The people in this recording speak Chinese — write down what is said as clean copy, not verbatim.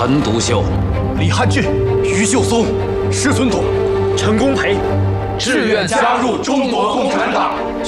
陈独秀、 李汉俊、于秀松、石存统、陈公培， 志愿加入中国共产党。